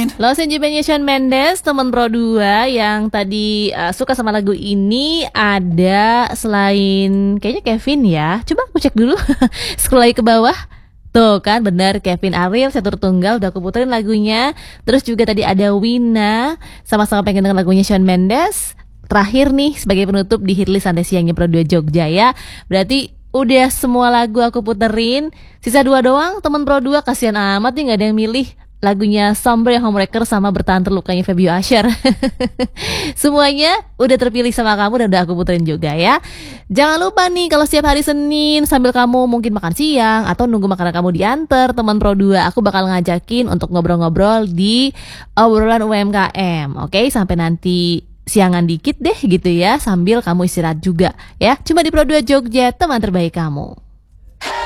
Lost in Japan Shawn Mendes, teman Pro 2 yang tadi suka sama lagu ini ada selain kayaknya Kevin ya. Coba aku cek dulu. Scroll lagi ke bawah. Tuh kan benar Kevin Ariel Catur Tunggal udah aku puterin lagunya. Terus juga tadi ada Wina sama-sama pengen denger lagunya Shawn Mendes. Terakhir nih sebagai penutup di hitlist Santai Siangnya Pro 2 Jogja ya. Berarti udah semua lagu aku puterin. Sisa 2 doang teman Pro 2, kasihan amat nih gak ada yang milih lagunya Somber yang Homewrecker sama Bertahan Terlukanya Febio Asher. Semuanya udah terpilih sama kamu dan udah aku puterin juga ya. Jangan lupa nih kalau setiap hari Senin sambil kamu mungkin makan siang atau nunggu makanan kamu diantar, teman Pro 2 aku bakal ngajakin untuk ngobrol-ngobrol di obrolan UMKM. Oke, sampai nanti siangan dikit deh gitu ya, sambil kamu istirahat juga ya. Cuma di Pro 2 Jogja, teman terbaik kamu.